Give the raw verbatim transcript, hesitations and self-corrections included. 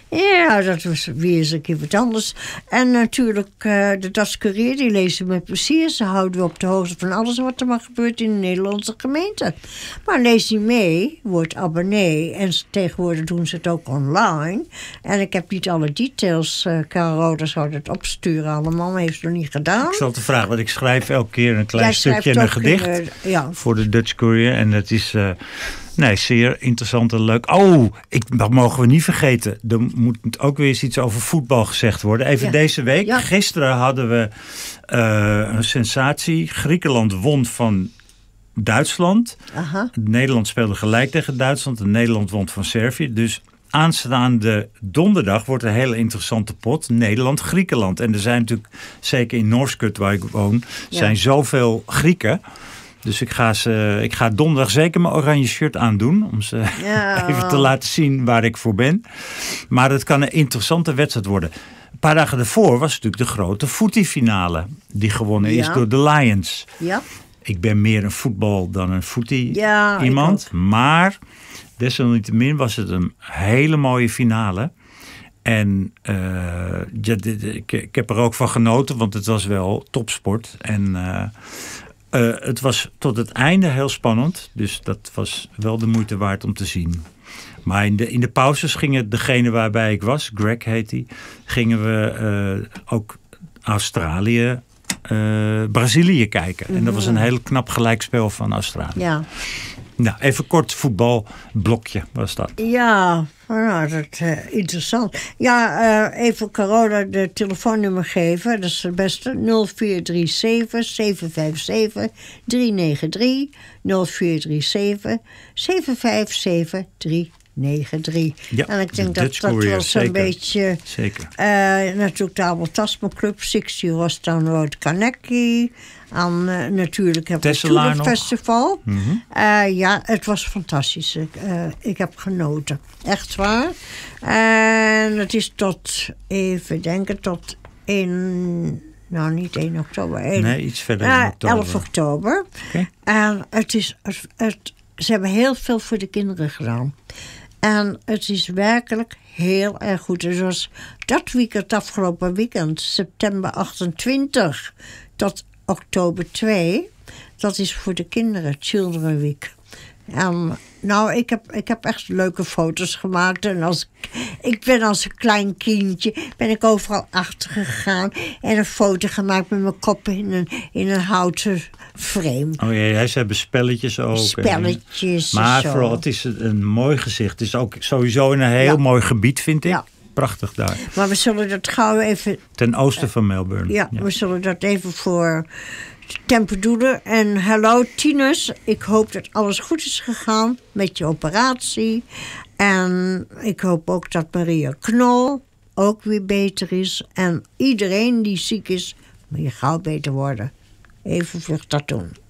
Ja, dat was weer eens een keer wat anders. En natuurlijk, uh, de Das Courier, die lezen met plezier. Ze houden we op de hoogte van alles wat er maar gebeurt in de Nederlandse gemeente. Maar lees niet mee, word abonnee. En tegenwoordig doen ze het ook online. En ik heb niet alle details. Uh, Karel Roda zou het opsturen allemaal, maar heeft ze nog niet gedaan. Ik zal te vragen, want ik schrijf elke keer een klein Jij stukje en een gedicht. In, uh, ja. Voor de Dutch Courier. En dat is... Uh, Nee, zeer interessant en leuk. Oh, ik, dat mogen we niet vergeten. Er moet ook weer eens iets over voetbal gezegd worden. Even ja. deze week. Ja. Gisteren hadden we uh, een sensatie. Griekenland won van Duitsland. Aha. Nederland speelde gelijk tegen Duitsland. En Nederland won van Servië. Dus aanstaande donderdag wordt een hele interessante pot. Nederland-Griekenland. En er zijn natuurlijk, zeker in Noorskut waar ik woon, ja. zijn zoveel Grieken. Dus ik ga, ze, ik ga donderdag zeker mijn oranje shirt aandoen. Om ze ja. even te laten zien waar ik voor ben. Maar het kan een interessante wedstrijd worden. Een paar dagen daarvoor was natuurlijk de grote footy-finale. Die gewonnen ja. is door de Lions. Ja. Ik ben meer een voetbal dan een footy ja, iemand. Maar desalniettemin was het een hele mooie finale. En uh, ja, dit, ik, ik heb er ook van genoten. Want het was wel topsport. En... Uh, Uh, het was tot het einde heel spannend. Dus dat was wel de moeite waard om te zien. Maar in de, in de pauzes gingen degene waarbij ik was, Greg heet hij, gingen we uh, ook Australië, uh, Brazilië kijken. Mm-hmm. En dat was een heel knap gelijkspel van Australië. Ja. Nou, even kort voetbalblokje was dat. Ja, nou, dat is uh, interessant. Ja, uh, even Carola de telefoonnummer geven. Dat is het beste. nul vier drie zeven zeven vijf zeven drie negen drie. nul vier drie zeven zeven vijf zeven drie negen drie. Ja, en ik denk dat dat wel zo'n beetje... Zeker. Uh, natuurlijk de Abel Tasman Club, zestig Rostown Road, Kaneki. En uh, natuurlijk heb ik het Tulip Festival. Mm-hmm. Uh, ja, het was fantastisch. Ik, uh, ik heb genoten. Echt waar. En het is tot, even denken, tot één... Nou, niet één oktober. één, nee, iets verder in oktober. elf oktober. Okay. En het is... Het, het, ze hebben heel veel voor de kinderen gedaan. En het is werkelijk heel erg goed. Dus was dat weekend, afgelopen weekend, september achtentwintig tot oktober twee. Dat is voor de kinderen, Children Week. En nou, ik heb, ik heb echt leuke foto's gemaakt. En als, ik ben als een klein kindje, ben ik overal achter gegaan. En een foto gemaakt met mijn kop in een, in een houten frame. Oh ja, ja, ze hebben spelletjes ook. Spelletjes. En, maar zo. Vooral, het is een mooi gezicht. Het is ook sowieso in een heel ja. mooi gebied, vind ik. Ja. Prachtig daar. Maar we zullen dat gauw even... Ten oosten van Melbourne. Ja, ja. we zullen dat even voor Temperdoelen. En hallo Tinus, ik hoop dat alles goed is gegaan met je operatie. En ik hoop ook dat Maria Knol ook weer beter is. En iedereen die ziek is, moet je gauw beter worden. Even vlug dat doen.